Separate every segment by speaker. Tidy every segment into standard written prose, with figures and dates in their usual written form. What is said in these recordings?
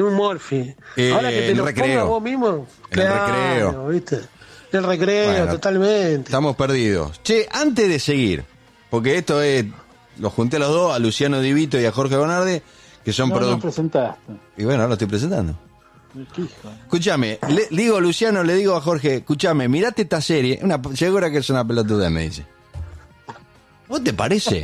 Speaker 1: un Morphy. Ahora que te lo pongas vos mismo.
Speaker 2: En el recreo.
Speaker 1: ¿Viste? El recreo, bueno, totalmente.
Speaker 2: Estamos perdidos. Che, antes de seguir, porque esto es, los junté a los dos, a Luciano Divito y a Jorge Bonardi, que son
Speaker 3: productores. presentaste.
Speaker 2: Y bueno, ahora lo estoy presentando. Escúchame, le digo a Luciano, le digo a Jorge, escúchame, mirate esta serie, segura que es una pelotuda, me dice. ¿Vos te parece?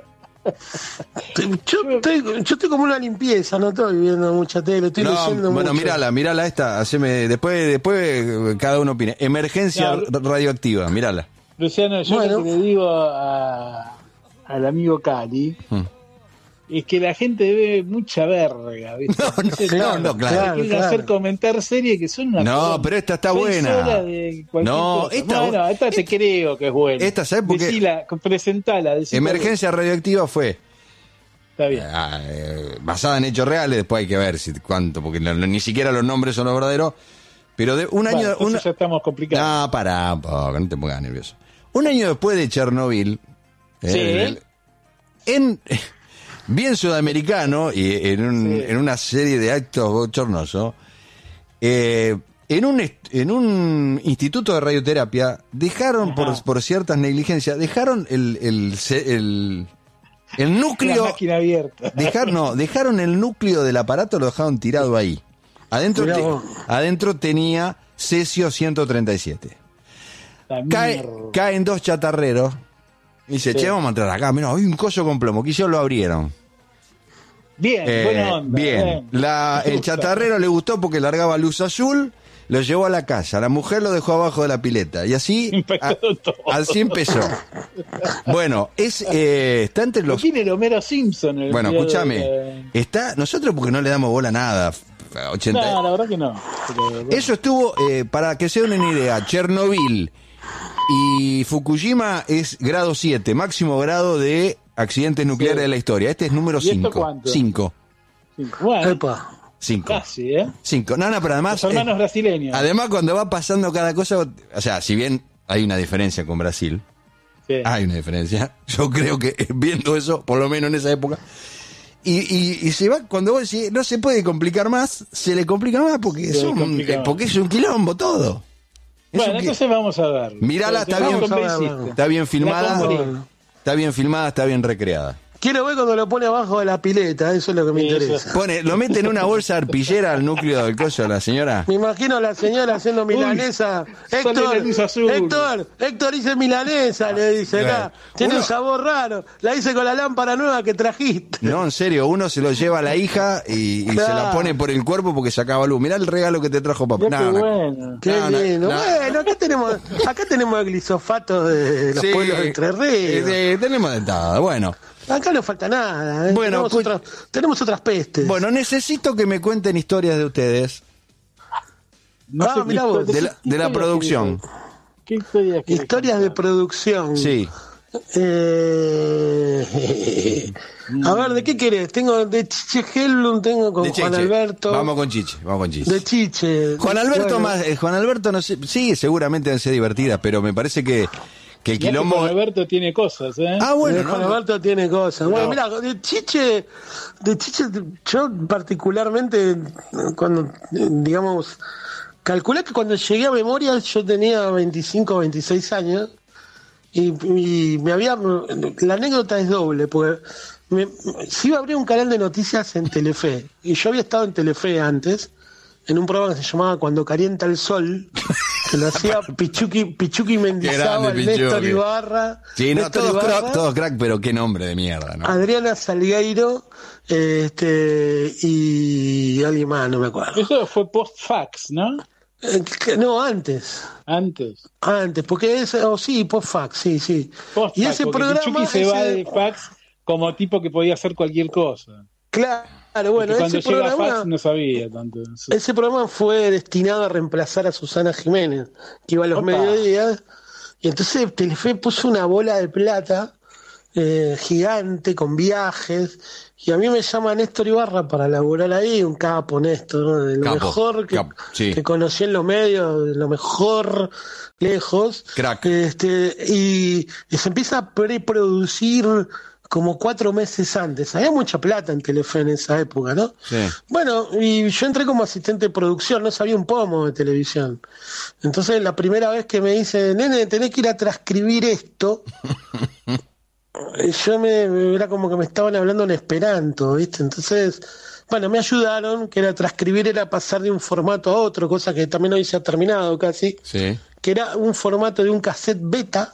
Speaker 1: Yo estoy como una limpieza, no estoy viendo mucha tele, estoy leyendo
Speaker 2: bueno,
Speaker 1: mucho.
Speaker 2: Mírala esta, después cada uno opine. Emergencia radioactiva, mírala.
Speaker 3: Luciano, yo lo que le digo al amigo Cali es que la gente ve mucha verga, ¿viste?
Speaker 2: No, claro.
Speaker 3: Quieren hacer comentar series que son una
Speaker 2: No, pero esta está buena.
Speaker 3: No, esta te creo que es buena.
Speaker 2: Esta, ¿sabes por qué?
Speaker 3: Presentala.
Speaker 2: Emergencia radioactiva fue.
Speaker 3: Está bien.
Speaker 2: Basada en hechos reales, después hay que ver cuánto, porque ni siquiera los nombres son los verdaderos. Pero de un año.
Speaker 3: Ya estamos complicados.
Speaker 2: No, pará, no te pongas nervioso. Un año después de Chernobyl. Bien sudamericano y en una serie de actos bochornosos, en un instituto de radioterapia dejaron por ciertas negligencias, dejaron el núcleo,
Speaker 3: la máquina abierta.
Speaker 2: Dejaron el núcleo del aparato, lo dejaron tirado ahí. Adentro tenía cesio 137. Caen dos chatarreros. Dice, che, vamos a entrar acá. Mira, hay un coso con plomo. Quizás lo abrieron.
Speaker 3: Bien, buena onda.
Speaker 2: Bien. El chatarrero le gustó porque largaba luz azul. Lo llevó a la casa. La mujer lo dejó abajo de la pileta. Y así empezó. Bueno, está entre los...
Speaker 3: ¿Quién era Homero Simpson?
Speaker 2: Bueno, escúchame. Nosotros porque no le damos bola a nada. 80...
Speaker 3: No, la verdad que no.
Speaker 2: Eso estuvo, para que se den una idea, Chernobyl y Fukushima es grado 7, máximo grado de accidentes nucleares de la historia. Este es número 5. 5.
Speaker 3: Bueno,
Speaker 2: 5.
Speaker 3: Casi,
Speaker 2: 5. No, pero además...
Speaker 3: Los hermanos brasileños.
Speaker 2: Además, cuando va pasando cada cosa... O sea, si bien hay una diferencia con Brasil, hay una diferencia. Yo creo que viendo eso, por lo menos en esa época... Y se va, cuando vos decís, no se puede complicar más, se le complica más porque es un quilombo todo.
Speaker 3: Bueno, entonces vamos a ver.
Speaker 2: Mírala, está bien filmada, está bien recreada.
Speaker 1: Quiero ver cuando lo pone abajo de la pileta, eso es lo que me interesa.
Speaker 2: Lo mete en una bolsa arpillera al núcleo del coso de la señora.
Speaker 1: Me imagino a la señora haciendo milanesa. Héctor hice milanesa, le dice acá. Tiene un sabor raro. La hice con la lámpara nueva que trajiste.
Speaker 2: No, en serio, uno se lo lleva a la hija y se la pone por el cuerpo porque se acaba luz. Mirá el regalo que te trajo papá.
Speaker 1: Qué lindo. Bueno, acá tenemos el glisofato de los pueblos de Entre Ríos.
Speaker 2: Tenemos de todo, bueno.
Speaker 1: Acá no falta nada.
Speaker 2: Bueno,
Speaker 1: tenemos otras pestes.
Speaker 2: Bueno, necesito que me cuenten historias de ustedes.
Speaker 1: Mirá vos.
Speaker 2: De la producción.
Speaker 3: ¿Qué historias?
Speaker 1: Historias de producción.
Speaker 2: Sí.
Speaker 1: A ver, ¿de qué querés? Tengo de Chiche Hellblum, tengo con Juan Alberto.
Speaker 2: Vamos con Chiche.
Speaker 1: De Chiche.
Speaker 2: Juan Alberto no sé, sí, seguramente debe ser divertida, pero me parece que el quilombo...
Speaker 3: Juan Alberto tiene cosas,
Speaker 1: bueno, Juan Alberto tiene cosas. Bueno, mira, de Chiche, yo particularmente, cuando, digamos, calculé que cuando llegué a Memorial yo tenía 25 o 26 años y la anécdota es doble, porque sí iba a abrir un canal de noticias en Telefe, y yo había estado en Telefe antes, en un programa que se llamaba Cuando Calienta el Sol, que lo hacía Pichuqui Mendizábal, Néstor Ibarra.
Speaker 2: Sí, no, todos crack, pero qué nombre de mierda, ¿no?
Speaker 1: Adriana Salgueiro, y alguien más, no me acuerdo.
Speaker 3: Eso fue post-fax, ¿no?
Speaker 1: No, antes.
Speaker 3: Antes,
Speaker 1: porque post-fax, sí.
Speaker 3: Post-fax,
Speaker 1: y ese programa...
Speaker 3: Pichuqui se va de fax como tipo que podía hacer cualquier cosa.
Speaker 1: Claro, bueno,
Speaker 3: cuando llega fax no sabía tanto.
Speaker 1: Ese programa fue destinado a reemplazar a Susana Jiménez, que iba a los mediodías, y entonces Telefe puso una bola de plata gigante con viajes, y a mí me llama Néstor Ibarra para laburar ahí, un capo Néstor, ¿no? De lo mejor que conocí en los medios, de lo mejor lejos.
Speaker 2: Crack.
Speaker 1: Y se empieza a preproducir como 4 meses antes. Había mucha plata en Telefe en esa época, ¿no?
Speaker 2: Sí.
Speaker 1: Bueno, y yo entré como asistente de producción, no sabía un pomo de televisión. Entonces, la primera vez que me dice, nene, tenés que ir a transcribir esto, era como que me estaban hablando en esperanto, ¿viste? Entonces, bueno, me ayudaron, que era transcribir, era pasar de un formato a otro, cosa que también hoy se ha terminado casi,
Speaker 2: Sí.
Speaker 1: que era un formato de un cassette beta,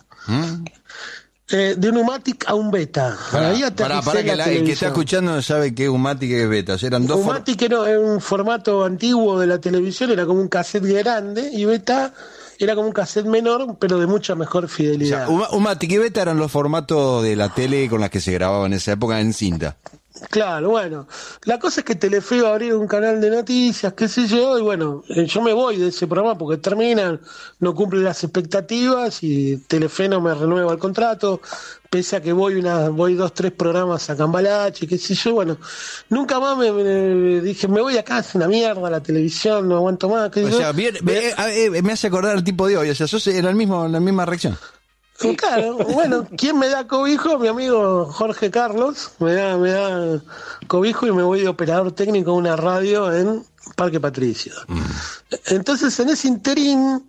Speaker 1: de un Umatic a un beta.
Speaker 2: Para que el que está escuchando no sabe qué es Umatic y qué es beta. Eran dos
Speaker 1: Umatic era un formato antiguo de la televisión, era como un cassette grande, y beta era como un cassette menor, pero de mucha mejor fidelidad.
Speaker 2: O sea, Umatic y beta eran los formatos de la tele con las que se grababa en esa época en cinta.
Speaker 1: Claro, bueno, la cosa es que Telefe iba a abrir un canal de noticias, qué sé yo, y bueno, yo me voy de ese programa porque terminan, no cumple las expectativas y Telefe no me renueva el contrato, pese a que voy 2, 3 programas a Cambalache, qué sé yo, bueno, nunca más me dije, me voy acá, es una mierda la televisión, no aguanto más.
Speaker 2: O sea, me hace acordar al tipo de hoy, o sea, sos era la misma reacción.
Speaker 1: Claro, bueno, ¿quién me da cobijo? Mi amigo Jorge Carlos me da cobijo y me voy de operador técnico de una radio en Parque Patricio. Entonces, en ese interín,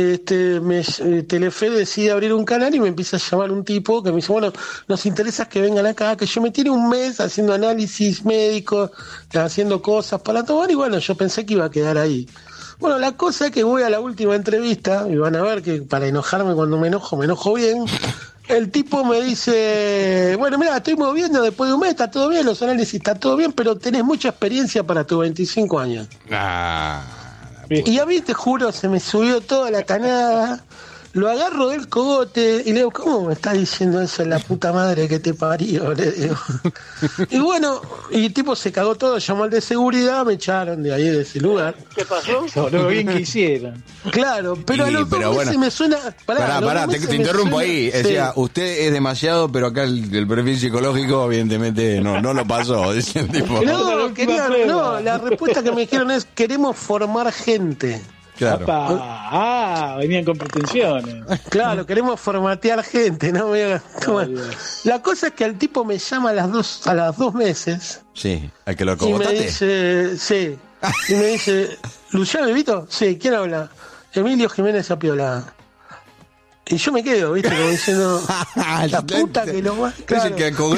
Speaker 1: Telefe decide abrir un canal y me empieza a llamar un tipo que me dice, bueno, nos interesa que vengan acá, que yo me tiene un mes haciendo análisis médicos, haciendo cosas para tomar, y bueno, yo pensé que iba a quedar ahí. Bueno, la cosa es que voy a la última entrevista, y van a ver que para enojarme cuando me enojo bien. El tipo me dice, bueno, mira, estoy moviendo después de un mes, está todo bien, los análisis está todo bien, pero tenés mucha experiencia para tus 25 años. Y a mí, te juro, se me subió toda la canada. Lo agarro del cogote y le digo, ¿cómo me estás diciendo eso, la puta madre que te parió? Le digo. Y bueno, y el tipo se cagó todo, llamó al de seguridad, me echaron de ahí, de ese lugar.
Speaker 3: ¿Qué pasó? Lo bien que hicieron.
Speaker 1: Claro, pero a los 2 meses bueno, me suena...
Speaker 2: Pará, te interrumpo ahí. Sí. Decía, usted es demasiado, pero acá el perfil psicológico evidentemente no lo pasó. Decía el tipo.
Speaker 1: No, la respuesta que me dijeron es, queremos formar gente.
Speaker 2: Claro.
Speaker 3: Venían con pretensiones.
Speaker 1: Claro, queremos formatear gente, ¿no? La cosa es que el tipo me llama a las 2 meses.
Speaker 2: Sí, al que lo cogotaste.
Speaker 1: Y me dice, sí. Y me dice, ¿Luciano Vivito? Sí, ¿quién habla? Emilio Jiménez Apiola. Y yo me quedo, ¿viste? Como diciendo, la puta que lo va. Claro.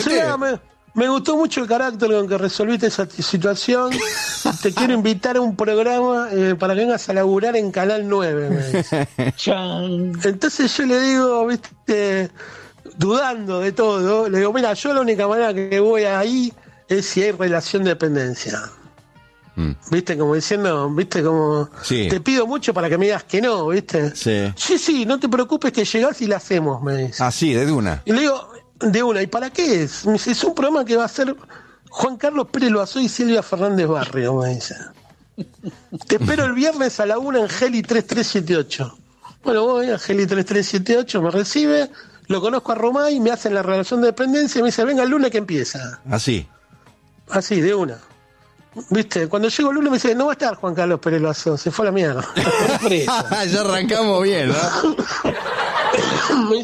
Speaker 1: Me gustó mucho el carácter con que resolviste esa situación. Te quiero invitar a un programa para que vengas a laburar en Canal 9. Me dice. Entonces yo le digo, viste, dudando de todo, le digo, mira, yo la única manera que voy ahí es si hay relación de dependencia. Viste, como diciendo, viste, como sí. Te pido mucho para que me digas que no, viste. Sí, no te preocupes que llegás y la hacemos, me dice.
Speaker 2: Ah, sí, de una.
Speaker 1: Y le digo, de una, ¿y para qué es? Me dice, es un programa que va a hacer Juan Carlos Pérez Loazó y Silvia Fernández Barrio, me dice. Te espero el viernes a la 1 en Geli 3378. Bueno, voy a Geli 3378, me recibe, lo conozco a Romay, me hacen la relación de dependencia y me dice, venga el lunes que empieza.
Speaker 2: Así,
Speaker 1: de una. Viste, cuando llego el lunes me dice, no va a estar Juan Carlos Pérez Loazó, se fue a la mierda.
Speaker 2: Ya arrancamos bien, ¿no?
Speaker 1: Me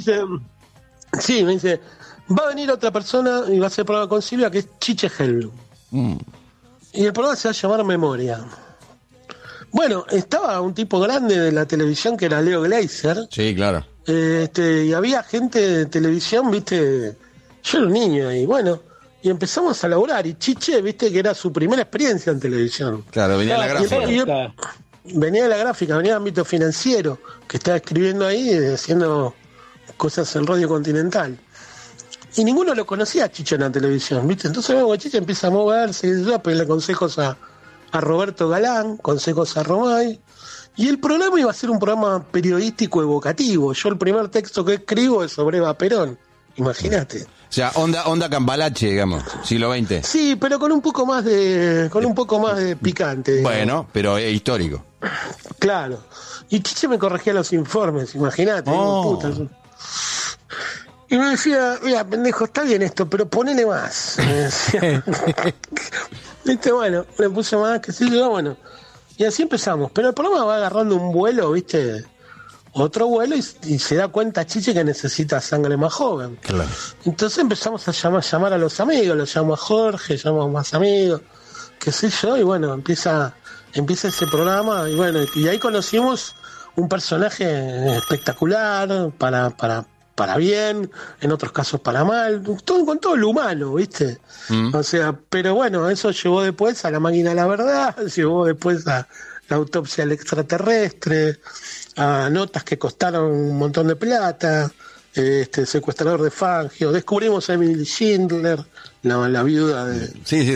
Speaker 1: dice, va a venir otra persona y va a hacer el programa con Silvia, que es Chiche Helblum. Y el programa se va a llamar Memoria. Bueno, estaba un tipo grande de la televisión que era Leo Gleiser.
Speaker 2: Sí, claro.
Speaker 1: Y había gente de televisión, viste, yo era un niño y bueno, y empezamos a laburar. Y Chiche, viste, que era su primera experiencia en televisión.
Speaker 2: Claro, venía la gráfica.
Speaker 1: Venía de la gráfica, venía de ámbito financiero, que estaba escribiendo ahí, haciendo cosas en Radio Continental. Y ninguno lo conocía a Chiche en la televisión, ¿viste? Entonces luego Chiche empieza a moverse, a pedirle consejos a Roberto Galán, consejos a Romay. Y el programa iba a ser un programa periodístico evocativo. Yo el primer texto que escribo es sobre Eva Perón, imagínate.
Speaker 2: O sea, onda Cambalache, digamos, siglo XX.
Speaker 1: Sí, pero con un poco más de picante. Digamos.
Speaker 2: Bueno, pero es histórico.
Speaker 1: Claro. Y Chiche me corregía los informes, imagínate. Puta. Y me decía, mira, pendejo, está bien esto, pero ponele más. Me decía. Viste, bueno, le puse más, qué sé yo, bueno. Y así empezamos. Pero el programa va agarrando un vuelo, viste, otro vuelo y se da cuenta Chiche que necesita sangre más joven.
Speaker 2: Claro.
Speaker 1: Entonces empezamos a llamar a los amigos, los llamo a Jorge, llamo a más amigos, qué sé yo, y bueno, empieza ese programa, y bueno, y ahí conocimos un personaje espectacular, para bien, en otros casos para mal, con todo lo humano, ¿viste? O sea, pero bueno, eso llevó después a La Máquina de la Verdad, llevó después a La Autopsia del Extraterrestre, a Notas que costaron un montón de plata, Secuestrador de Fangio, descubrimos a Emily Schindler, la viuda de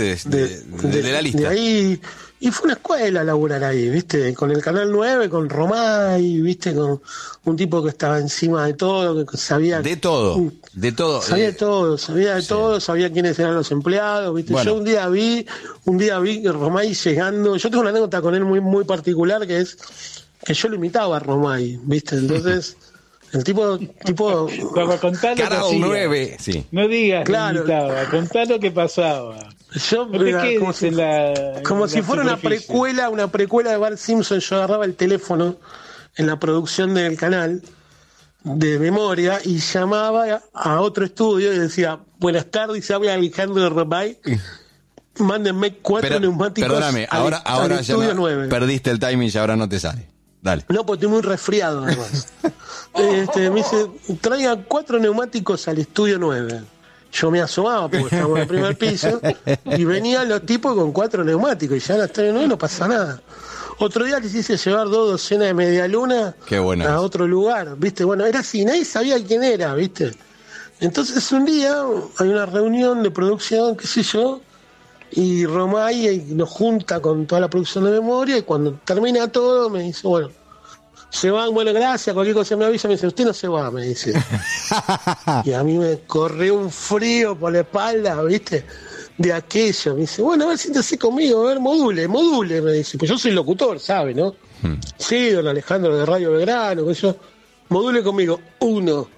Speaker 2: la lista.
Speaker 1: De ahí, y fue una escuela laburar ahí, ¿viste? Con el Canal 9, con Romay, ¿viste? Con un tipo que estaba encima de todo, que sabía...
Speaker 2: De todo.
Speaker 1: Sabía de todo, sabía quiénes eran los empleados, ¿viste? Bueno. Yo un día vi Romay llegando, yo tengo una anécdota con él muy, muy particular, que es que yo lo imitaba a Romay, ¿viste? Entonces... El tipo
Speaker 2: Carajo 9, sí.
Speaker 3: No digas
Speaker 1: claro.
Speaker 3: Contá lo que pasaba.
Speaker 1: Yo como si fuera una precuela de Bart Simpson. Yo agarraba el teléfono en la producción del canal de memoria y llamaba a otro estudio y decía: buenas tardes, habla Alejandro Romay, mándenme 4 neumáticos.
Speaker 2: Perdóname, ahora ya
Speaker 1: estudio 9.
Speaker 2: Perdiste el timing y ahora no te sale. Dale.
Speaker 1: No, porque estoy muy resfriado además. Me dice: traigan 4 neumáticos al estudio 9. Yo me asomaba porque estábamos en el primer piso y venían los tipos con 4 neumáticos y ya en el estudio 9 no pasa nada. Otro día les hice llevar 2 docenas de medialuna a otro lugar, ¿viste? Bueno, era así, nadie sabía quién era, ¿viste? Entonces un día hay una reunión de producción, qué sé yo, y Romay nos junta con toda la producción de memoria y cuando termina todo me dice: bueno, se van, bueno, gracias, cualquier cosa me avisa, me dice: usted no se va, me dice. Y a mí me corrió un frío por la espalda, ¿viste? De aquello, me dice: bueno, a ver, siéntese conmigo, a ver, module, me dice, pues yo soy locutor, ¿sabe, no? Sí, don Alejandro de Radio Belgrano, que yo, module conmigo, 1.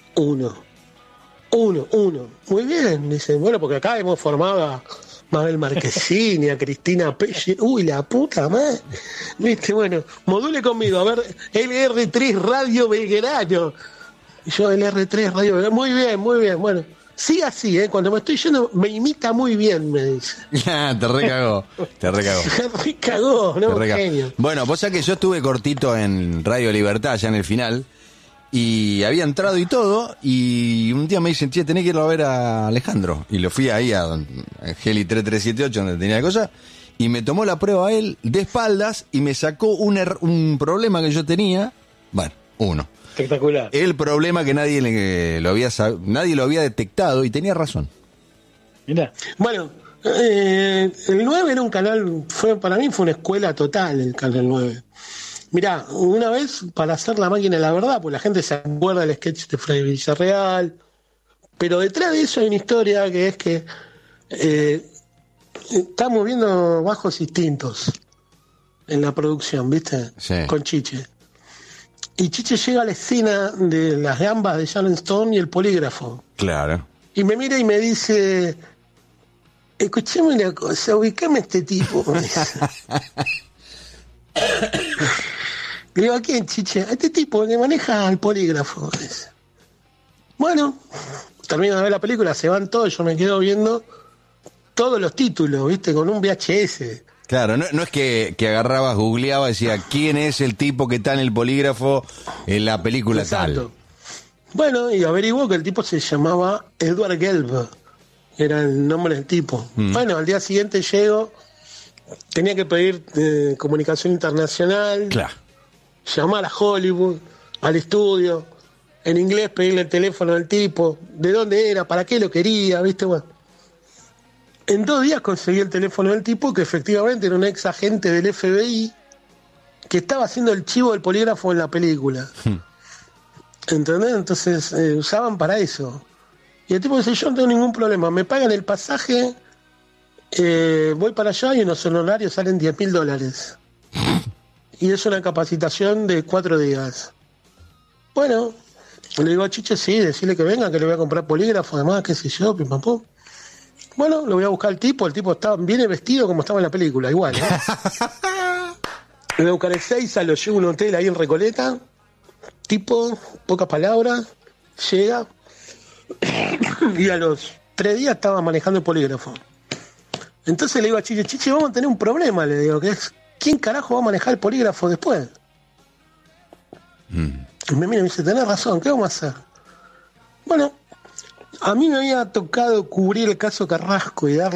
Speaker 1: Muy bien, dice, bueno, porque acá hemos formado a Mabel Marquesini, a Cristina Pelle, uy, la puta madre, viste, bueno, module conmigo, a ver, LR3 Radio Belgrano, y yo, LR3 Radio Belgrano, muy bien, bueno, sigue así, cuando me estoy yendo, me imita muy bien, me dice.
Speaker 2: Te recagó.
Speaker 1: Te recagó, ¿no? Genio.
Speaker 2: Bueno, vos sabés que yo estuve cortito en Radio Libertad, ya en el final, y había entrado y todo, y un día me dicen: che, tenés que irlo a ver a Alejandro. Y lo fui ahí a Heli 3378, donde tenía la cosa, y me tomó la prueba a él de espaldas y me sacó un problema que yo tenía. Bueno, uno.
Speaker 3: Espectacular.
Speaker 2: El problema que nadie lo había detectado, y tenía razón.
Speaker 3: Mirá.
Speaker 1: Bueno, el 9 era un canal, para mí fue una escuela total el Canal 9. Mirá, una vez para hacer La Máquina de la Verdad, pues la gente se acuerda del sketch de Freddy Villarreal, pero detrás de eso hay una historia que es que estamos viendo Bajos Instintos en la producción, ¿viste?
Speaker 2: Sí.
Speaker 1: Con Chiche. Y Chiche llega a la escena de las gambas de Sharon Stone y el polígrafo.
Speaker 2: Claro.
Speaker 1: Y me mira y me dice: escuchame una cosa, ubicame a este tipo. Le digo: ¿a quién, Chiche? A este tipo que maneja el polígrafo. Bueno, termino de ver la película, se van todos, yo me quedo viendo todos los títulos, ¿viste? Con un VHS.
Speaker 2: Claro, no es que agarrabas, googleabas y decía: ¿quién es el tipo que está en el polígrafo en la película? Exacto. Tal?
Speaker 1: Bueno, y averiguó que el tipo se llamaba Edward Gelb, era el nombre del tipo. Bueno, al día siguiente llego, tenía que pedir comunicación internacional.
Speaker 2: Claro.
Speaker 1: Llamar a Hollywood, al estudio, en inglés pedirle el teléfono al tipo, de dónde era, para qué lo quería, ¿viste? Bueno, en 2 días conseguí el teléfono del tipo, que efectivamente era un ex agente del FBI que estaba haciendo el chivo del polígrafo en la película. ¿Entendés? Entonces usaban para eso. Y el tipo dice: yo no tengo ningún problema, me pagan el pasaje, voy para allá y unos honorarios salen $10.000. Y es una capacitación de 4 días. Bueno, le digo a Chiche: sí, decirle que venga, que le voy a comprar polígrafo, además, qué sé yo, pim pam pum. Bueno, lo voy a buscar al tipo, viene vestido como estaba en la película, igual, ¿eh? Le voy a buscar el 6, lo llevo a un hotel ahí en Recoleta, tipo, pocas palabras, llega y a los 3 días estaba manejando el polígrafo. Entonces le digo a Chiche, vamos a tener un problema, le digo, que es, ¿quién carajo va a manejar el polígrafo después? Y me mira y me dice, tenés razón, ¿qué vamos a hacer? Bueno, a mí me había tocado cubrir el caso Carrasco y dar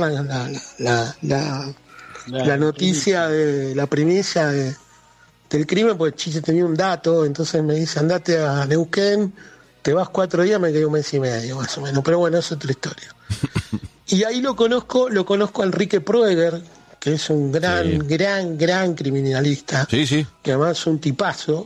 Speaker 1: la noticia de la primicia del crimen, porque Chiche tenía un dato, entonces me dice, andate a Neuquén, te vas 4 días, me quedé 1 mes y medio, más o menos, pero bueno, eso es otra historia. Y ahí lo conozco a Enrique Proeger, que es un gran criminalista, que además es un tipazo.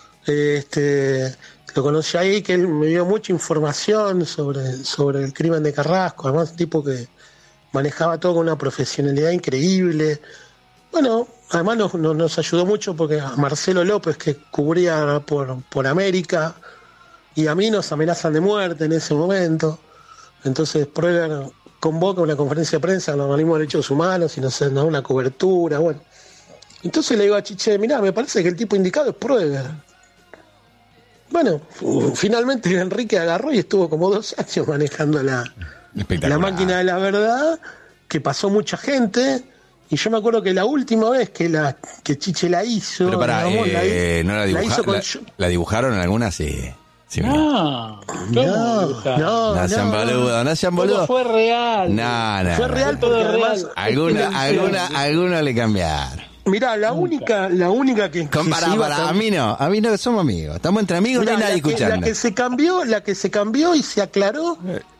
Speaker 1: Lo conocí ahí, que él me dio mucha información sobre el crimen de Carrasco, además un tipo que manejaba todo con una profesionalidad increíble. Bueno, además nos ayudó mucho porque a Marcelo López, que cubría por América, y a mí nos amenazan de muerte en ese momento. Entonces Proeger convoca una conferencia de prensa con los organismos de derechos humanos y nos da una cobertura, bueno. Entonces le digo a Chiche, mirá, me parece que el tipo indicado es Proeger. Bueno, finalmente Enrique agarró y estuvo como 2 años manejando la máquina de la verdad, que pasó mucha gente, y yo me acuerdo que la última vez que Chiche la hizo...
Speaker 2: Pero pará,
Speaker 1: digamos,
Speaker 2: ¿no la dibujaron en alguna? Sí.
Speaker 1: No sean
Speaker 2: boludos.
Speaker 3: Fue real.
Speaker 2: No.
Speaker 1: Fue real porque además...
Speaker 2: Alguna le cambiaron.
Speaker 1: Mirá, la única que
Speaker 2: a mí no, somos amigos. Estamos entre amigos, mirá, no hay nadie escuchando.
Speaker 1: La que se cambió y se aclaró.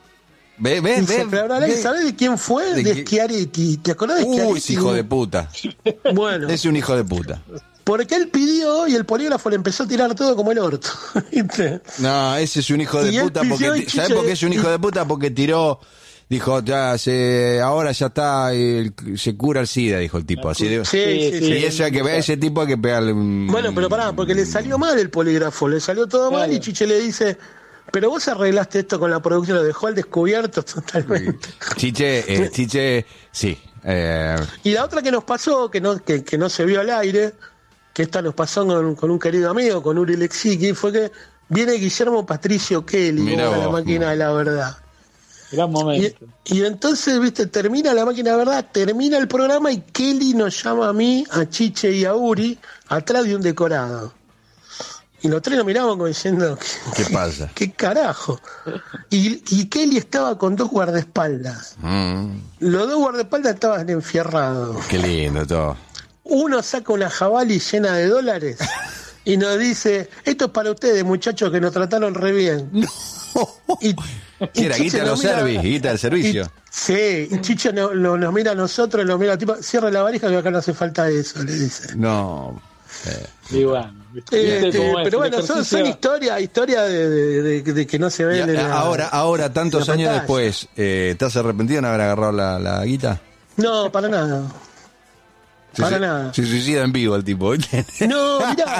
Speaker 1: ¿Sabés de quién fue? De Schiaretti. ¿Te acordás de Schiaretti?
Speaker 2: Uy, ese hijo de puta.
Speaker 1: Bueno.
Speaker 2: Es un hijo de puta.
Speaker 1: Porque él pidió y el polígrafo le empezó a tirar todo como el orto. ¿Viste?
Speaker 2: No, ese es un hijo de puta. ¿Sabés por qué es un hijo de puta? Porque tiró... Dijo, ahora ya está, se cura el SIDA, dijo el tipo. Así de, y eso hay que ver, ese tipo hay que pegarle un...
Speaker 1: Bueno, pero pará, porque le salió mal el polígrafo, le salió todo mal y Chiche le dice, pero vos arreglaste esto con la producción, lo dejó al descubierto totalmente.
Speaker 2: Chiche, sí.
Speaker 1: Y la otra que nos pasó, que no se vio al aire, que esta nos pasó con un querido amigo, con Uri Lexicki, fue que viene Guillermo Patricio Kelly a la máquina de la verdad.
Speaker 3: Gran momento.
Speaker 1: Y entonces, viste, termina la máquina de verdad, termina el programa y Kelly nos llama a mí, a Chiche y a Uri, atrás de un decorado. Y los 3 nos miramos como diciendo,
Speaker 2: ¿qué pasa?
Speaker 1: ¿Qué carajo? Y Kelly estaba con 2 guardaespaldas. Los 2 guardaespaldas estaban enfierrados.
Speaker 2: Qué lindo todo.
Speaker 1: Uno saca una jabali llena de $, y nos dice, esto es para ustedes, muchachos, que nos trataron re bien.
Speaker 2: No. ¿Qué era? ¿Guita del servicio?
Speaker 1: Sí, y Chiche nos mira a nosotros, nos mira al tipo, cierra la valija que acá no hace falta eso, le dice.
Speaker 2: No.
Speaker 3: Y bueno,
Speaker 1: pero bueno, son historias de que no se ven.
Speaker 2: Ahora, tantos años después, ¿estás arrepentido de no haber agarrado la guita?
Speaker 1: No, para nada. Para nada.
Speaker 2: Se suicida en vivo el tipo.
Speaker 1: No,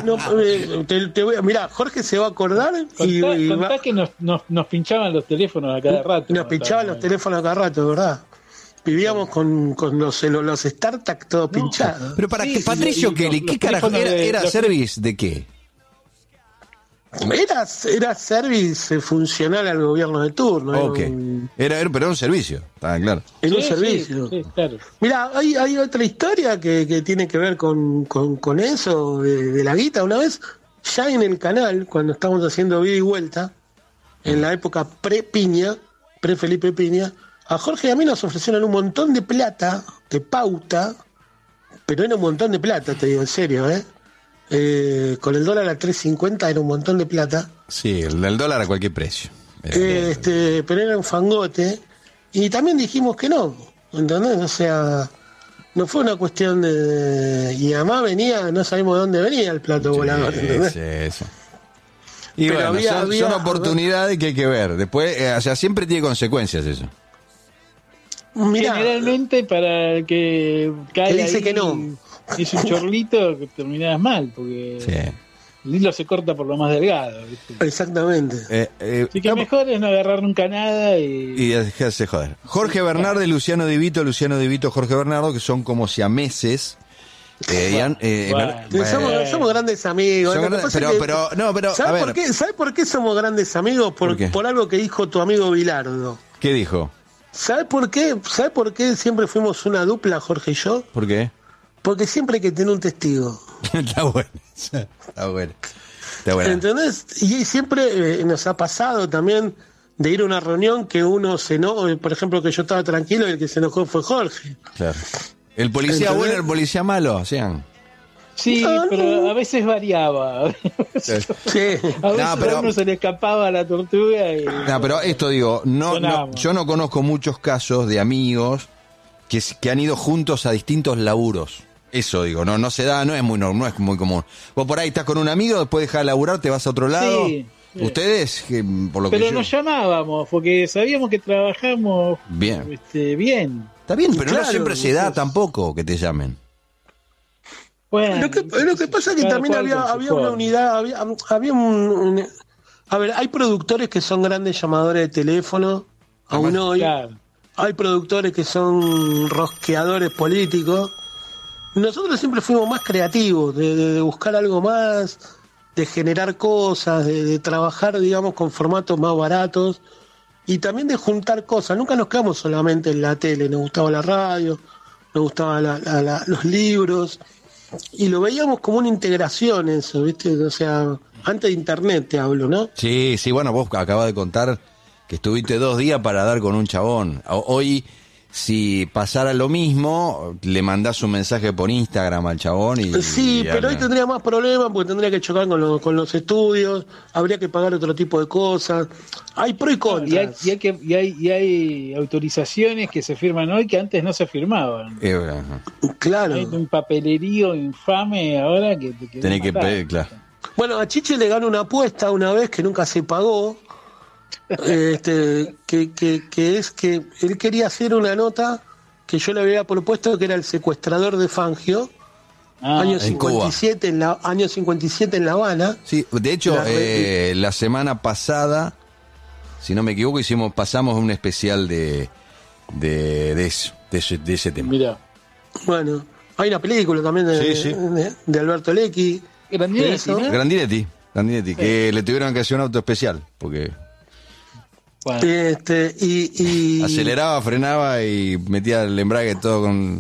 Speaker 1: mirá, Jorge se va a acordar.
Speaker 3: Contá que nos pinchaban los teléfonos a cada rato.
Speaker 1: Nos pinchaban los teléfonos a cada rato, ¿verdad? Vivíamos con los StarTAC todos pinchados.
Speaker 2: Pero para Patricio Kelly, ¿qué carajo? ¿Era service de qué?
Speaker 1: Era service funcional al gobierno de turno.
Speaker 2: Okay. Pero era un servicio, está claro.
Speaker 1: Era un servicio. Sí, claro. Mirá, hay otra historia que tiene que ver con eso, de la guita. Una vez, ya en el canal, cuando estábamos haciendo Vida y Vuelta, en la época pre-Piña, pre-Felipe Piña, a Jorge y a mí nos ofrecieron un montón de plata, de pauta, pero era un montón de plata, te digo, en serio, con el dólar a 3.50 era un montón de plata.
Speaker 2: Sí, el dólar a cualquier precio.
Speaker 1: Pero era un fangote. Y también dijimos que no, ¿entendés? O sea, no fue una cuestión de... Y además no sabemos de dónde venía el plato volador, ¿entendés?
Speaker 2: Sí. Y pero bueno, son oportunidades que hay que ver. Después, siempre tiene consecuencias eso.
Speaker 1: Mirá,
Speaker 3: generalmente para el que cae
Speaker 1: dice
Speaker 3: ahí,
Speaker 1: que no.
Speaker 3: Es un chorlito que terminás mal, porque el hilo se corta por lo más delgado, ¿viste?
Speaker 1: Exactamente.
Speaker 3: Así que mejor es no agarrar nunca nada y
Speaker 2: dejarse joder. Jorge Bernardo y Luciano Di Vito, Jorge Bernardo, que son como siameses.
Speaker 1: Somos grandes amigos. ¿Sabes por qué somos grandes amigos? Por algo que dijo tu amigo Bilardo.
Speaker 2: ¿Qué dijo?
Speaker 1: ¿Sabes por qué? ¿Sabes por qué siempre fuimos una dupla, Jorge y yo?
Speaker 2: ¿Por qué?
Speaker 1: Porque siempre hay que tener un testigo.
Speaker 2: Está bueno.
Speaker 1: ¿Entendés? Y siempre nos ha pasado también de ir a una reunión que uno se enojó, por ejemplo, que yo estaba tranquilo y el que se enojó fue Jorge.
Speaker 2: Claro. El policía
Speaker 1: ¿entendés?
Speaker 2: bueno, el policía malo, sean.
Speaker 3: Sí, pero a veces variaba.
Speaker 2: Sí.
Speaker 3: A veces a uno se le escapaba la tortuga y...
Speaker 2: No, pero esto digo, yo no conozco muchos casos de amigos que han ido juntos a distintos laburos. Eso digo, no se da, no es muy común. Vos por ahí estás con un amigo, después dejas de laburar, te vas a otro lado. Sí. Ustedes, por lo
Speaker 3: pero
Speaker 2: que
Speaker 3: nos llamábamos, porque sabíamos que trabajamos
Speaker 2: bien.
Speaker 3: Bien.
Speaker 2: Está bien, pero claro, no siempre se da tampoco que te llamen.
Speaker 1: Bueno, lo que pasa es que también había una unidad, había un... A ver, hay productores que son grandes llamadores de teléfono, aún hoy. Claro. Hay productores que son rosqueadores políticos. Nosotros siempre fuimos más creativos, de buscar algo más, de generar cosas, de trabajar, digamos, con formatos más baratos y también de juntar cosas. Nunca nos quedamos solamente en la tele, nos gustaba la radio, nos gustaban los libros y lo veíamos como una integración eso, ¿viste? O sea, antes de internet te hablo, ¿no?
Speaker 2: Sí, bueno, vos acabas de contar que estuviste 2 días para dar con un chabón. Hoy... Si pasara lo mismo, le mandás un mensaje por Instagram al chabón y...
Speaker 1: Sí, pero hoy tendría más problemas porque tendría que chocar con los estudios, habría que pagar otro tipo de cosas. Hay pro y contra.
Speaker 3: Y hay autorizaciones que se firman hoy que antes no se firmaban.
Speaker 1: Claro.
Speaker 3: Hay un papelerío infame ahora que...
Speaker 2: Tenés que pedir, claro.
Speaker 1: Bueno, a Chiche le ganó una apuesta una vez que nunca se pagó. Que es que él quería hacer una nota que yo le había propuesto, que era el secuestrador de Fangio, año 57 en La Habana.
Speaker 2: Sí, de hecho la semana pasada, si no me equivoco, pasamos un especial de ese tema.
Speaker 3: Mirá.
Speaker 1: Bueno, hay una película también de Alberto Lecchi,
Speaker 2: Grandinetti, sí. Que le tuvieron que hacer un auto especial porque
Speaker 1: bueno. Y
Speaker 2: aceleraba, frenaba y metía el embrague todo con...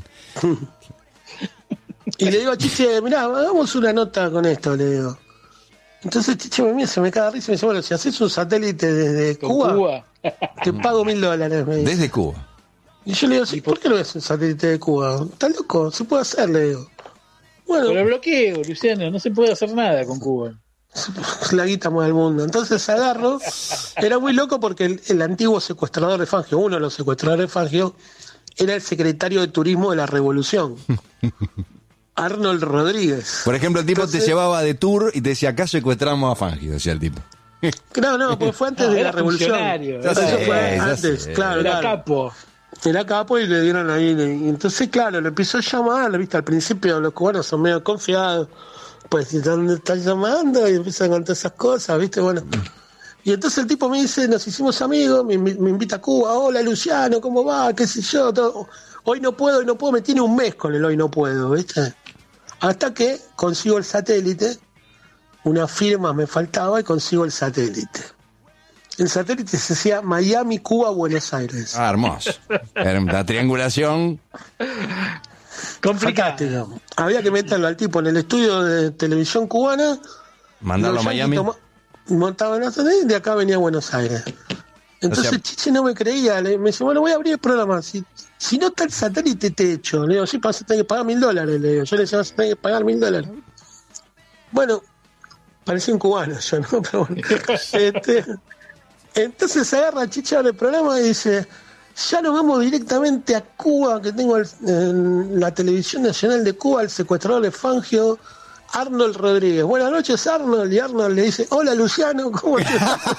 Speaker 1: Y le digo a Chiche, mirá, hagamos una nota con esto, le digo. Entonces Chiche me mira, se me caga risa y me dice, bueno, si haces un satélite desde Cuba, te pago $1,000. Me dice.
Speaker 2: Desde Cuba.
Speaker 1: Y yo le digo, sí, ¿por qué no es un satélite de Cuba? ¿Estás loco? Se puede hacer, le digo.
Speaker 3: Bueno, pero bloqueo, Luciano, no se puede hacer nada con Cuba.
Speaker 1: La guita mueve el mundo. Entonces agarro, era muy loco porque el antiguo secuestrador de Fangio, uno de los secuestradores de Fangio, era el secretario de turismo de la Revolución, Arnold Rodríguez.
Speaker 2: Por ejemplo, el tipo te llevaba de tour y te decía, acá secuestramos a Fangio, decía el tipo.
Speaker 1: No, porque fue antes de la Revolución. Eso fue antes, claro.
Speaker 3: Era capo.
Speaker 1: Era capo y le dieron ahí. Y entonces, claro, le empezó a llamar, ¿viste? Al principio los cubanos son medio confiados. Pues, ¿dónde estás llamando? Y empiezan con todas esas cosas, ¿viste? Bueno. Y entonces el tipo me dice, nos hicimos amigos, me invita a Cuba, hola Luciano, ¿cómo va? ¿Qué sé yo? Todo. Hoy no puedo, me tiene un mes con el hoy no puedo, ¿viste? Hasta que consigo el satélite, una firma me faltaba y consigo el satélite. El satélite se hacía Miami, Cuba, Buenos Aires.
Speaker 2: Ah, hermoso. Era una triangulación...
Speaker 1: complicado. Había que meterlo al tipo en el estudio de televisión cubana,
Speaker 2: mandarlo a Miami,
Speaker 1: montaban y de acá venía a Buenos Aires. Entonces Chiche no me creía, me dice, bueno, voy a abrir el programa, si no está el satélite te echo. Le digo, sí, vas a tener que pagar $1,000, le digo. Yo le decía, vas a tener que pagar $1,000. Bueno, parecía un cubano yo, ¿no? Pero bueno. Entonces agarra Chiche al programa y dice, ya nos vamos directamente a Cuba, que tengo en la televisión nacional de Cuba, el secuestrador de Fangio, Arnold Rodríguez. Buenas noches, Arnold. Y Arnold le dice, hola Luciano, ¿cómo te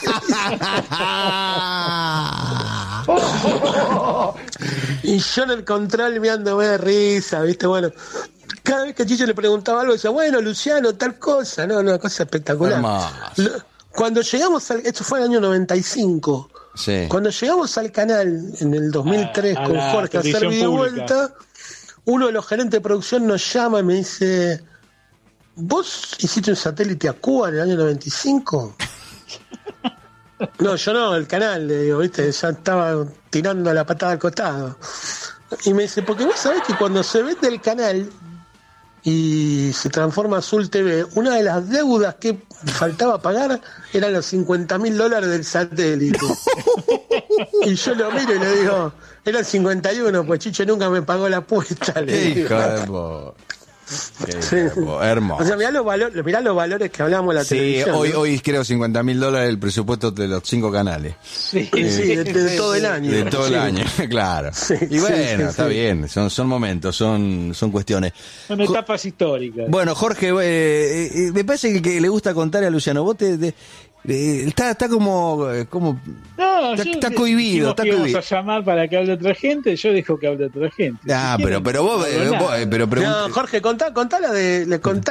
Speaker 1: va? Y yo en el control me ando de risa, ¿viste? Bueno, cada vez que Chicho le preguntaba algo, decía, bueno, Luciano, tal cosa, no, una cosa espectacular. Cuando llegamos esto fue en el año 95.
Speaker 2: Sí.
Speaker 1: Cuando llegamos al canal en el 2003 con Jorge a hacer video vuelta, uno de los gerentes de producción nos llama y me dice, ¿vos hiciste un satélite a Cuba en el año 95? No, yo no, el canal, le digo, viste, ya estaba tirando la patada al costado. Y me dice, porque vos sabés que cuando se vende el canal y se transforma Azul TV, una de las deudas que faltaba pagar eran los $50.000 del satélite. Y yo lo miro y le digo, eran 51, pues Chiche nunca me pagó la apuesta.
Speaker 2: Hijo de po.
Speaker 1: Sí.
Speaker 2: Hermoso.
Speaker 1: O sea, mirá los valores que hablamos en la televisión.
Speaker 2: Hoy creo $50.000 el presupuesto de los 5 canales.
Speaker 1: Sí, de todo el año.
Speaker 2: De todo el año, claro.
Speaker 1: Sí,
Speaker 2: y bueno,
Speaker 1: sí,
Speaker 2: está bien, son momentos, son cuestiones.
Speaker 3: Son etapas históricas.
Speaker 2: Bueno, Jorge, me parece que le gusta contar a Luciano, vos está como
Speaker 3: No,
Speaker 2: está cohibido, está cohibido.
Speaker 3: Vamos a llamar para que hable otra gente, yo dejo que hable otra gente.
Speaker 2: Ah,
Speaker 3: Si
Speaker 2: pero vos
Speaker 1: no, Jorge, contá la de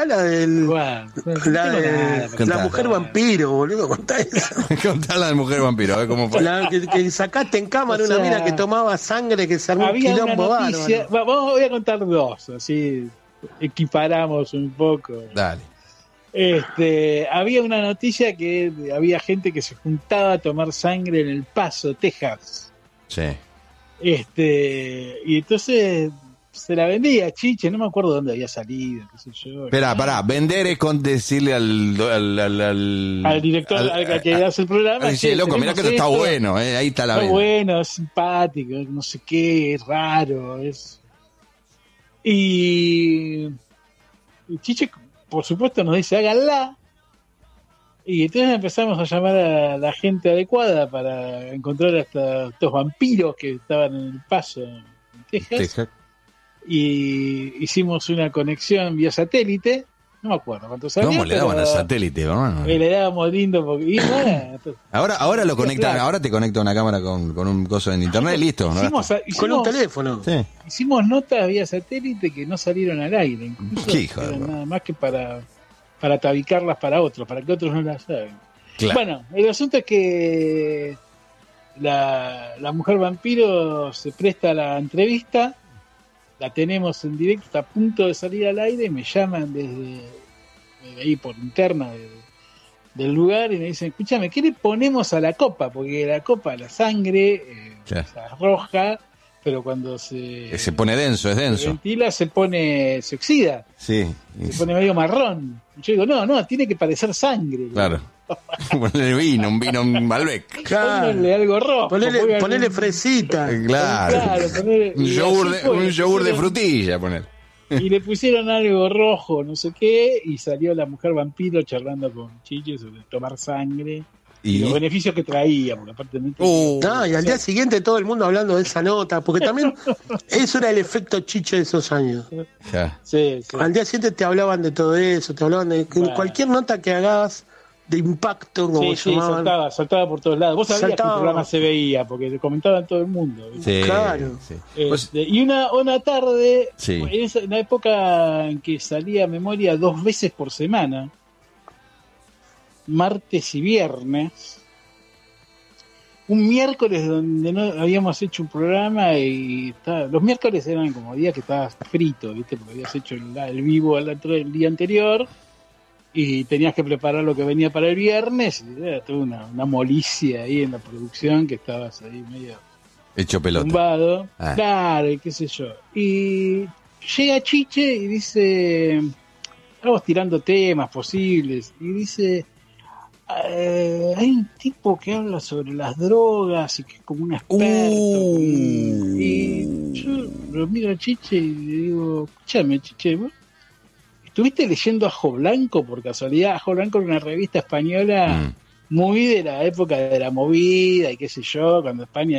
Speaker 1: la mujer vampiro, boludo, contá eso.
Speaker 2: Contá la de mujer vampiro, a ver cómo fue.
Speaker 1: La que sacaste en cámara una mina que tomaba sangre, que se armó un quilombo bárbaro.
Speaker 3: Voy a contar dos, así equiparamos un poco.
Speaker 2: Dale.
Speaker 3: Había una noticia que había gente que se juntaba a tomar sangre en El Paso, Texas.
Speaker 2: Sí.
Speaker 3: Y entonces se la vendía Chiche, no me acuerdo dónde había salido, qué sé yo.
Speaker 2: Espera, pará, vender es con decirle al
Speaker 3: director al que hace el programa.
Speaker 2: Dice, loco, mirá que esto está bueno, ahí está la venta.
Speaker 3: Está bueno, es simpático, no sé qué, es raro, Y Chiche, por supuesto, nos dice, háganla. Y entonces empezamos a llamar a la gente adecuada para encontrar hasta estos vampiros que estaban en El Paso, en Texas. Y hicimos una conexión vía satélite. No me acuerdo cuántos años.
Speaker 2: ¿Cómo le daban al satélite, hermano?
Speaker 3: Le dábamos lindo porque... Y bueno,
Speaker 2: ahora lo conectan, ahora te conecta una cámara con un coso en internet, listo.
Speaker 1: Con un teléfono.
Speaker 2: Sí.
Speaker 3: Hicimos notas vía satélite que no salieron al aire. Incluso
Speaker 2: ¿Qué hijo de
Speaker 3: nada más que para tabicarlas para otros, para que otros no las hagan.
Speaker 2: Claro.
Speaker 3: Bueno, el asunto es que la mujer vampiro se presta a la entrevista. La tenemos en directo, está a punto de salir al aire y me llaman desde ahí por interna del lugar y me dicen, escúchame, ¿qué le ponemos a la copa? Porque la copa, la sangre, se arroja, pero cuando se
Speaker 2: pone denso, es denso.
Speaker 3: Se ventila, se oxida.
Speaker 2: Sí.
Speaker 3: Se pone medio marrón. Yo digo, no, tiene que parecer sangre.
Speaker 2: Claro. Ponele un vino Malbec.
Speaker 1: Claro.
Speaker 3: Ponele algo rojo.
Speaker 1: Ponele fresita.
Speaker 2: Claro. Un yogur de frutilla, poner.
Speaker 3: Y le pusieron algo rojo, no sé qué, y salió la mujer vampiro charlando con Chiche sobre tomar sangre y los beneficios que traía, porque aparte
Speaker 1: y al día siguiente todo el mundo hablando de esa nota, porque también eso era el efecto Chiche de esos años.
Speaker 3: Sí.
Speaker 1: Al día siguiente te hablaban de todo eso, te hablaban de cualquier nota que hagas de impacto, como llamaban.
Speaker 3: Saltaba por todos lados. Vos sabías que el programa se veía, porque lo comentaban todo el mundo.
Speaker 2: Sí,
Speaker 1: claro.
Speaker 2: Sí.
Speaker 3: Y una tarde,
Speaker 2: sí.
Speaker 3: en la época en que salía Memoria 2 veces por semana, martes y viernes, un miércoles donde no habíamos hecho un programa y los miércoles eran como días que estabas frito, ¿viste? Porque habías hecho el vivo el día anterior y tenías que preparar lo que venía para el viernes y era toda una molicia ahí en la producción que estabas ahí medio
Speaker 2: hecho pelota,
Speaker 3: tumbado, claro, y qué sé yo. Y llega Chiche y dice, estamos tirando temas posibles y dice, hay un tipo que habla sobre las drogas y que es como un experto. Y yo lo miro a Chiche y le digo, escúchame, Chiche, ¿vos estuviste leyendo Ajo Blanco por casualidad? Ajo Blanco era una revista española muy de la época de la movida y qué sé yo, cuando España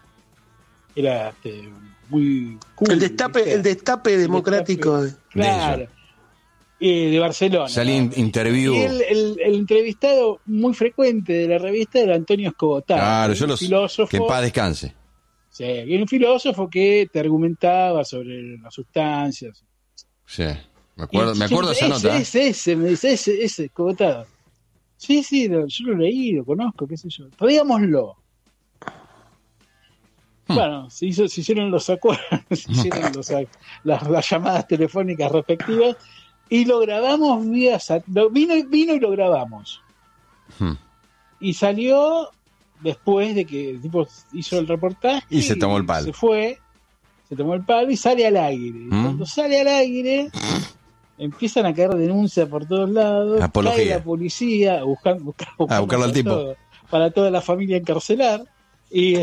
Speaker 3: era muy cool,
Speaker 1: el destape democrático.
Speaker 3: Claro. De Barcelona.
Speaker 2: Salí interview.
Speaker 3: Y el entrevistado muy frecuente de la revista era Antonio Escobotar.
Speaker 2: Claro, filósofo. Que en paz descanse.
Speaker 3: Sí, un filósofo que te argumentaba sobre las sustancias.
Speaker 2: Sí, me acuerdo de esa nota.
Speaker 3: Me dice, ese Escobotar. Sí, yo lo leí, lo conozco, qué sé yo. Tradíamoslo. Bueno, se hicieron los acuerdos, se hicieron las llamadas telefónicas respectivas y lo grabamos vino y lo grabamos. Y salió después de que el tipo hizo el reportaje
Speaker 2: y se tomó el palo.
Speaker 3: Se tomó el palo y sale al aire. Y cuando sale al aire, empiezan a caer denuncias por todos lados.
Speaker 2: Apología.
Speaker 3: Cae la policía a buscarlo
Speaker 2: al tipo.
Speaker 3: Para toda la familia encarcelar. Y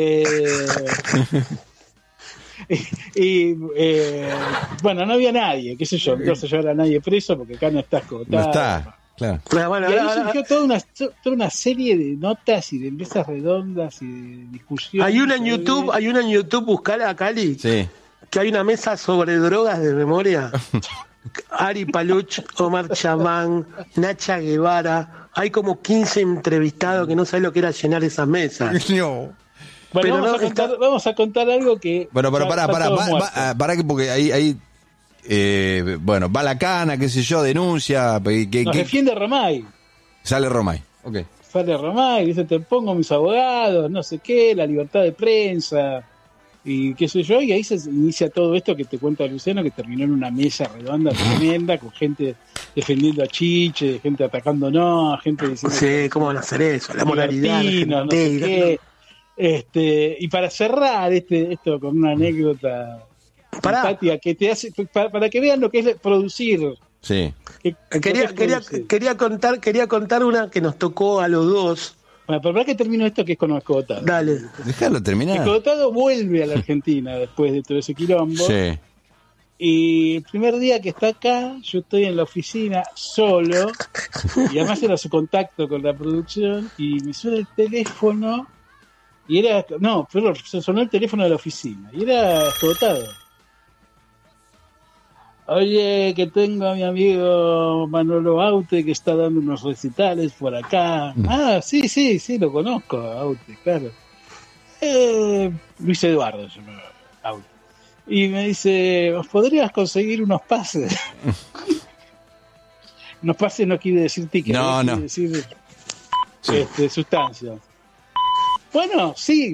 Speaker 3: bueno, no había nadie, qué sé yo, no se llevar a nadie preso porque acá no está escotado.
Speaker 2: No está, claro.
Speaker 3: Y ahí surgió toda una serie de notas y de mesas redondas y de discusiones.
Speaker 1: Hay una en YouTube, buscala a Cali,
Speaker 2: sí,
Speaker 1: que hay una mesa sobre drogas de memoria. Ari Paluch, Omar Chamán, Nacha Guevara, hay como 15 entrevistados que no saben lo que era llenar esas mesas.
Speaker 2: No.
Speaker 3: Bueno, vamos a contar algo que...
Speaker 2: Bueno, pero pará que porque ahí bueno, va la cana, qué sé yo, denuncia...
Speaker 3: Nos defiende Romay.
Speaker 2: Sale Romay, ok.
Speaker 3: Sale Romay, dice, te pongo mis abogados, no sé qué, la libertad de prensa... y qué sé yo, y ahí se inicia todo esto que te cuenta Luciano, que terminó en una mesa redonda tremenda, con gente defendiendo a Chiche, gente atacándonos, gente diciendo...
Speaker 1: Sí, ¿cómo van a hacer eso? La moralidad,
Speaker 3: no sé qué. Y para cerrar esto con una anécdota simpática que te hace, para que vean lo que es producir.
Speaker 2: Sí.
Speaker 1: Quería contar una que nos tocó a los dos.
Speaker 3: Bueno, pero para que termino esto que es con Escotado.
Speaker 1: Dale.
Speaker 2: Déjalo terminar.
Speaker 3: Escotado vuelve a la Argentina después de todo ese quilombo.
Speaker 2: Sí.
Speaker 3: Y el primer día que está acá, yo estoy en la oficina solo. Y además era su contacto con la producción. Y me suena el teléfono. Y era... No, pero se sonó el teléfono de la oficina. Y era Escotado. Oye, que tengo a mi amigo Manolo Aute que está dando unos recitales por acá. Ah, sí, lo conozco, Aute, claro. Luis Eduardo se llama Aute. Y me dice, ¿os podrías conseguir unos pases? Unos pases no quiere decir ticket, quiere decir sustancia. Bueno, sí.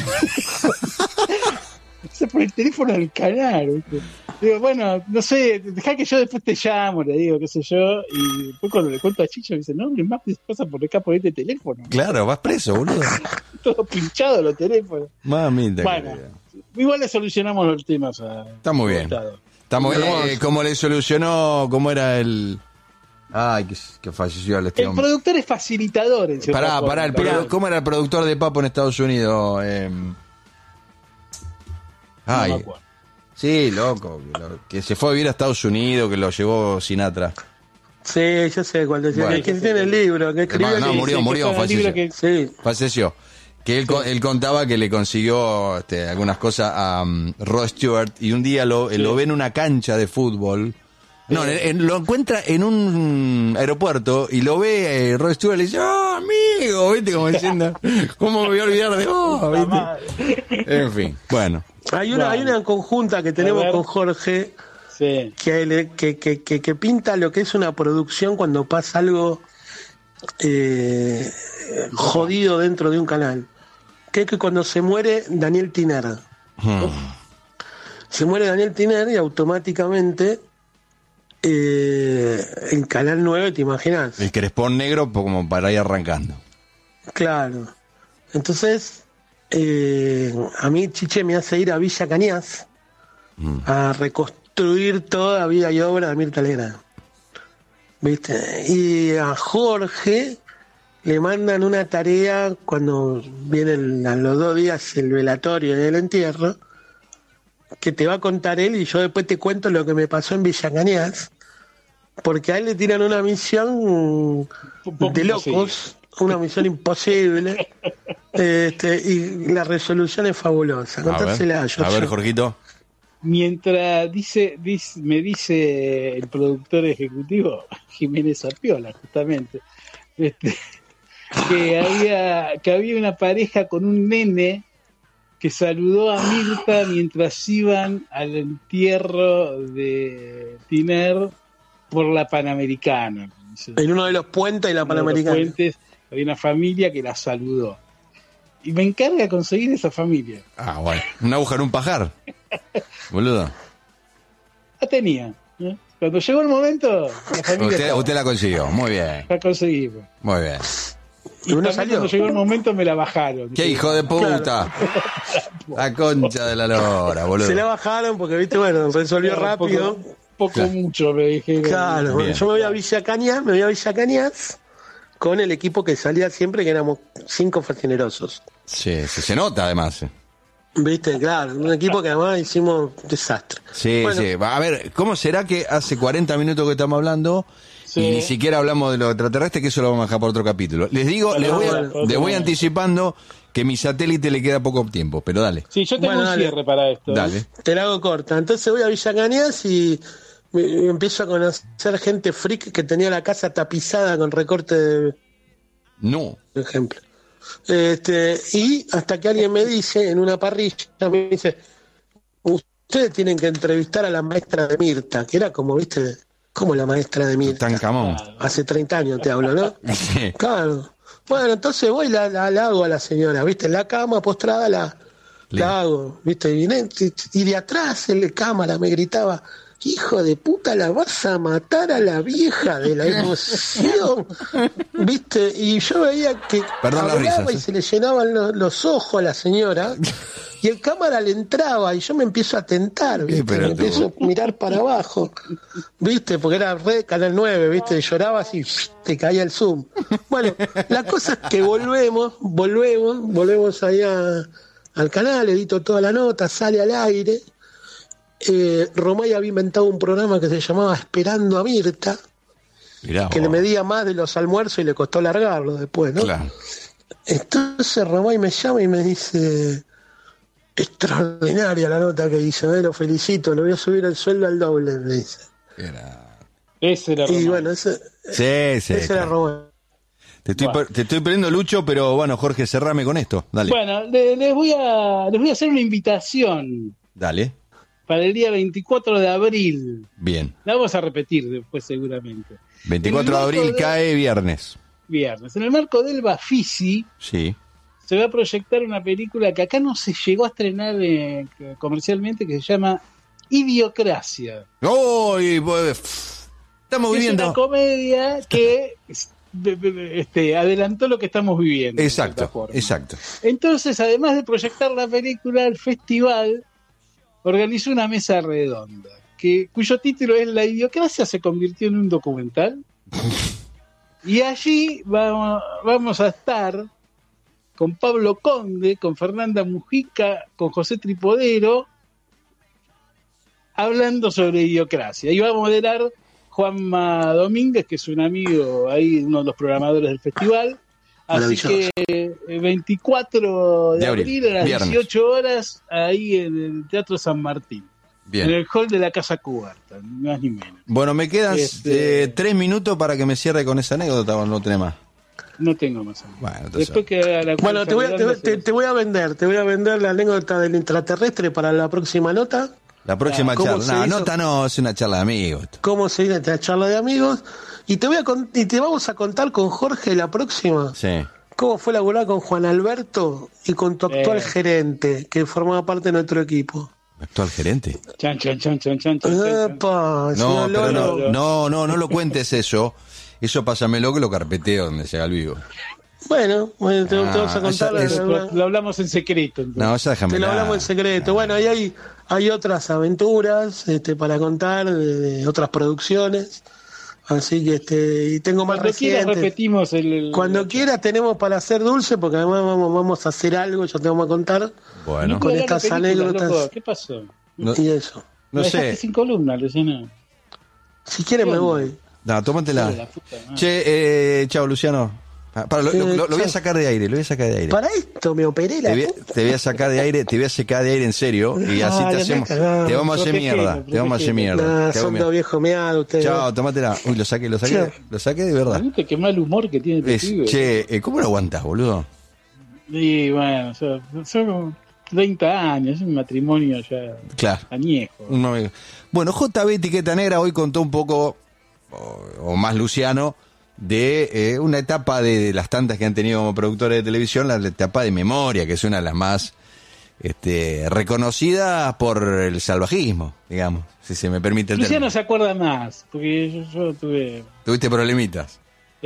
Speaker 3: Por el teléfono del canal, ¿viste? Digo, bueno, no sé, dejá que yo después te llamo, le digo, qué sé yo, y después cuando le cuento a Chicho me dice, no, más pasa por acá por este teléfono.
Speaker 2: Claro, vas preso, boludo.
Speaker 3: Todo pinchado los teléfonos.
Speaker 2: Mamita.
Speaker 3: Bueno, igual le solucionamos los temas
Speaker 2: Está muy bien. Estamos como le solucionó, cómo era el... Ay, que falleció el
Speaker 3: El productor es facilitador en
Speaker 2: Pará, ¿cómo era el productor de Papo en Estados Unidos? Ay, no me acuerdo. Sí, loco, que se fue a vivir a Estados Unidos, que lo llevó Sinatra.
Speaker 1: Sí, yo sé cuál decía. Bueno, ¿quién tiene el libro? Que escribió
Speaker 2: murió, falleció. Falleció. Que él contaba que le consiguió algunas cosas a Rod Stewart y un día lo ve en una cancha de fútbol. No, lo encuentra en un aeropuerto y lo ve Rod Stewart y le dice, ¡oh, amigo! ¿Viste? Como diciendo, ¿cómo me voy a olvidar de vos? ¿Viste? En fin, bueno.
Speaker 1: Hay una conjunta que tenemos con Jorge que pinta lo que es una producción cuando pasa algo jodido dentro de un canal. Que es que cuando se muere Daniel Tiner. Se muere Daniel Tiner y automáticamente el Canal 9, ¿te imaginas?
Speaker 2: El crespón negro como para ir arrancando.
Speaker 1: Claro. Entonces... a mí Chiche me hace ir a Villa Cañas a reconstruir toda vida y obra de Mirta Legrand, ¿viste? Y a Jorge le mandan una tarea cuando vienen a los 2 días el velatorio y el entierro, que te va a contar él y yo después te cuento lo que me pasó en Villa Cañas, porque a él le tiran una misión de locos, una misión imposible. Y la resolución es fabulosa. Contársela
Speaker 2: a ver, Jorgito.
Speaker 3: Mientras me dice el productor ejecutivo, Jiménez Apiola, justamente, que había una pareja con un nene que saludó a Mirta mientras iban al entierro de Tiner por la y me encarga conseguir esa familia.
Speaker 2: Ah, bueno. Una aguja en un pajar. Boludo.
Speaker 3: La tenía. Cuando llegó el momento, la familia
Speaker 2: usted la consiguió. Muy bien.
Speaker 3: la conseguimos.
Speaker 2: Muy bien.
Speaker 3: Y cuando llegó el momento me la bajaron.
Speaker 2: ¡Qué hijo de puta! Claro. La concha de la lora, boludo.
Speaker 1: Se la bajaron porque, viste, bueno, resolvió rápido.
Speaker 3: Poco mucho, me dije.
Speaker 1: Claro, bueno, yo me voy a Villa Cañas con el equipo que salía siempre, que éramos 5 facinerosos.
Speaker 2: Sí, se nota además.
Speaker 1: Viste, claro, un equipo que además hicimos desastre.
Speaker 2: Sí, bueno. Sí. A ver, ¿cómo será que hace 40 minutos que estamos hablando y ni siquiera hablamos de lo extraterrestre, que eso lo vamos a dejar por otro capítulo? Les digo, les voy anticipando que mi satélite le queda poco tiempo, pero dale.
Speaker 3: Sí, yo tengo un cierre para esto.
Speaker 2: Dale.
Speaker 1: Te la hago corta. Entonces voy a Villa Cañas y me empiezo a conocer gente freak que tenía la casa tapizada con recorte de...
Speaker 2: No.
Speaker 1: Por ejemplo. Y hasta que alguien me dice, en una parrilla, me dice, ustedes tienen que entrevistar a la maestra de Mirta, que era como, viste, como la maestra de Mirta.
Speaker 2: Tancamón.
Speaker 1: Hace 30 años te hablo, ¿no?
Speaker 2: Sí.
Speaker 1: Claro. Bueno, entonces voy y la hago a la señora, viste, en la cama postrada la hago, viste, y de atrás en la cámara me gritaba, hijo de puta, la vas a matar a la vieja de la emoción, viste, y yo veía que hablaba y se le llenaban los ojos a la señora, y el cámara le entraba y yo me empiezo a tentar, ¿viste? Me empiezo a mirar para abajo, viste, porque era red Canal 9, viste, llorabas y te caía el zoom. Bueno, la cosa es que volvemos ahí al canal, edito toda la nota, sale al aire. Romay había inventado un programa que se llamaba Esperando a Mirta. Mirá, que le medía más de los almuerzos y le costó largarlo después, ¿no? Claro. Entonces Romay me llama y me dice, extraordinaria la nota que hice, lo felicito, le voy a subir el sueldo al doble, me dice.
Speaker 3: Ese era Romay.
Speaker 1: Y bueno, ese era Romay.
Speaker 2: Te estoy perdiendo, Lucho, pero bueno, Jorge, cerrame con esto, dale.
Speaker 3: Bueno, les voy a hacer una invitación.
Speaker 2: Dale.
Speaker 3: Para el día 24 de abril.
Speaker 2: Bien.
Speaker 3: La vamos a repetir después seguramente.
Speaker 2: 24 de abril cae viernes.
Speaker 3: En el marco del Bafisi,
Speaker 2: sí,
Speaker 3: se va a proyectar una película que acá no se llegó a estrenar comercialmente, que se llama Idiocracia.
Speaker 2: ¡Oh! Estamos viviendo.
Speaker 3: Es una comedia que adelantó lo que estamos viviendo.
Speaker 2: Exacto.
Speaker 3: Entonces, además de proyectar la película, el festival organizó una mesa redonda, cuyo título es La idiocracia se convirtió en un documental. Y allí vamos a estar con Pablo Conde, con Fernanda Mujica, con José Tripodero, hablando sobre idiocracia. Y va a moderar Juanma Domínguez, que es un amigo ahí, uno de los programadores del festival. Así que el 24 de abril a las viernes. 18 horas, ahí en el Teatro San Martín. Bien. En el hall de la Casa Cuberta, ni más ni menos.
Speaker 2: Bueno, me quedan 3 minutos para que me cierre con esa anécdota, o no tenés más.
Speaker 3: No tengo más.
Speaker 2: Bueno,
Speaker 3: después que
Speaker 1: te voy a vender la anécdota del intraterrestre para la próxima nota.
Speaker 2: La próxima charla. No, es una charla de amigos.
Speaker 1: ¿Cómo se dice esta charla de amigos? Y te vamos a contar con Jorge la próxima.
Speaker 2: Sí.
Speaker 1: ¿Cómo fue laburar con Juan Alberto y con tu actual gerente, que formaba parte de nuestro equipo?
Speaker 2: ¿Actual gerente?
Speaker 3: Chan.
Speaker 2: No lo cuentes eso. Eso pásamelo que lo carpeteo donde sea el vivo.
Speaker 1: Bueno, te vamos a contar.
Speaker 3: Lo hablamos en secreto. Entonces.
Speaker 2: No, ya déjame.
Speaker 1: Te lo hablamos en secreto. Bueno, ahí hay otras aventuras para contar de otras producciones. Así que y tengo más recientes.
Speaker 3: Repetimos
Speaker 1: Cuando quieras tenemos para hacer dulce, porque además vamos a hacer algo, yo te vamos a contar.
Speaker 2: Bueno.
Speaker 1: Con estas anécdotas.
Speaker 3: Loco. ¿Qué pasó?
Speaker 1: Y eso.
Speaker 2: No sé.
Speaker 3: Sin columna, Luciano.
Speaker 1: Si quieres me voy.
Speaker 2: No, tómatela. Che, chao, Luciano. Lo voy a sacar de aire,
Speaker 1: Para esto me operé
Speaker 2: te voy a sacar de aire, te voy a sacar de aire en serio y así te hacemos. Te vamos a hacer mierda.
Speaker 1: Son dos viejos meados ustedes.
Speaker 2: Chao, tómatela. Uy, lo saqué de verdad.
Speaker 3: ¿Viste qué mal humor que tiene este pibe?
Speaker 2: Che, ¿cómo lo aguantás, boludo?
Speaker 3: Y bueno, son 30 años, es un matrimonio ya añejo.
Speaker 2: Bueno, JB Etiqueta Negra hoy contó un poco, o más Luciano, de una etapa de las tantas que han tenido como productores de televisión, la etapa de Memoria, que es una de las más reconocidas por el salvajismo, digamos, si se me permite el
Speaker 3: Luciano
Speaker 2: término.
Speaker 3: se acuerda más, porque yo tuve...
Speaker 2: ¿Tuviste problemitas?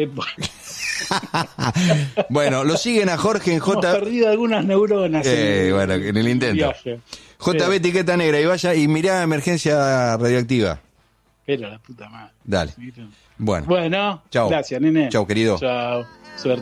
Speaker 2: Bueno, lo siguen a Jorge en
Speaker 3: Hemos perdido algunas neuronas
Speaker 2: bueno, en el intento. JB etiqueta negra y vaya y mirá Emergencia Radioactiva.
Speaker 3: Pero la puta madre.
Speaker 2: Dale. Bueno.
Speaker 3: Bueno,
Speaker 2: chau.
Speaker 3: Gracias, nene.
Speaker 2: Chau, querido.
Speaker 3: Chao.